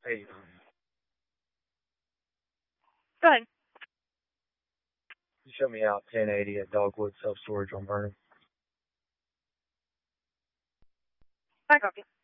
Hey, Go ahead. you show me out 1080 at Dogwood Self Storage on Vernon. I copy.